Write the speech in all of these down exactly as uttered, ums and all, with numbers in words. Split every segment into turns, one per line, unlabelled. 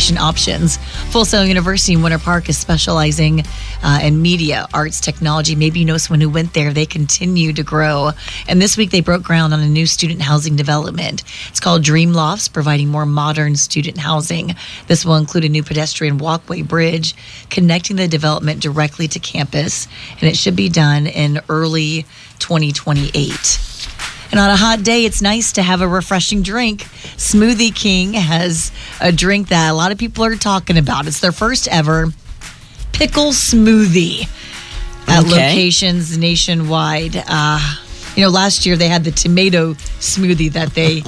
education options. Full Sail University in Winter Park is specializing uh, in media, arts, technology. Maybe you know someone who went there. They continue to grow. And this week they broke ground on a new student housing development. It's called Dream Lofts, providing more modern student housing. This will include a new pedestrian walkway bridge connecting the development directly to campus, and it should be done in early twenty twenty-eight. And on a hot day, it's nice to have a refreshing drink. Smoothie King has a drink that a lot of people are talking about. It's their first ever pickle smoothie at
Okay.
locations nationwide. Uh, you know, last year they had the tomato smoothie that they...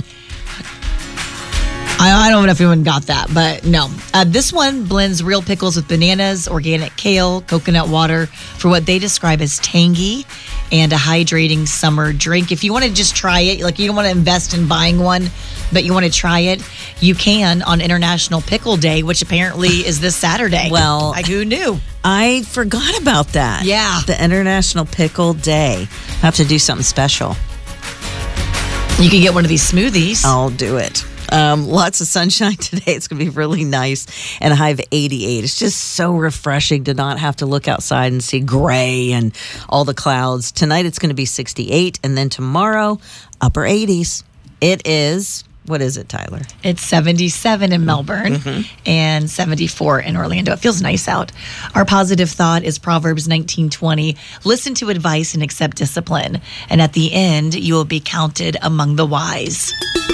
I, I don't know if anyone got that, but no. Uh, this one blends real pickles with bananas, organic kale, coconut water for what they describe as tangy and a hydrating summer drink. If you want to just try it, like you don't want to invest in buying one, but you want to try it, you can on International Pickle Day, which apparently is this Saturday.
Well,
like who knew?
I forgot about that.
Yeah.
The International Pickle Day. I have to do something special.
You can get one of these smoothies.
I'll do it. Um, lots of sunshine today. It's going to be really nice, and a high of eighty-eight. It's just so refreshing to not have to look outside and see gray and all the clouds. Tonight it's going to be sixty-eight, and then tomorrow, upper eighties. It is, what is it, Tyler?
It's seventy-seven in Melbourne mm-hmm. and seventy-four in Orlando. It feels nice out. Our positive thought is Proverbs nineteen twenty. Listen to advice and accept discipline, and at the end, you will be counted among the wise.